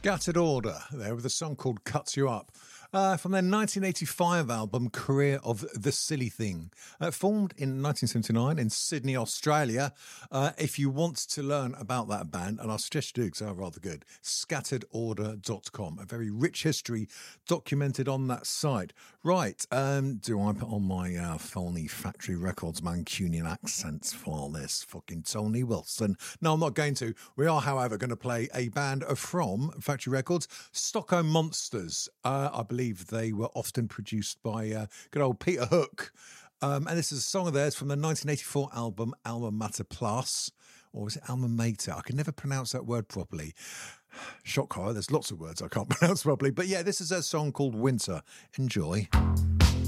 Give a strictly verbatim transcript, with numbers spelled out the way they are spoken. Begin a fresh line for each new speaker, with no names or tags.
Scattered Order there with a song called Cuts You Up. Uh, from their nineteen eighty-five album Career of the Silly Thing. Uh, formed in nineteen seventy-nine in Sydney, Australia. Uh, if you want to learn about that band, and I suggest you do because they're rather good, scattered order dot com. A very rich history documented on that site. Right, um, do I put on my uh, phony Factory Records Mancunian accents for this fucking Tony Wilson? No, I'm not going to. We are, however, going to play a band from Factory Records, Stockholm Monsters. Uh, I believe they were often produced by uh, good old Peter Hook. Um, and this is a song of theirs from the nineteen eighty-four album Alma Mater Plus. Or was it Alma Mater? I can never pronounce that word properly. Shock horror, there's lots of words I can't pronounce properly. But yeah, this is a song called Winter. Enjoy.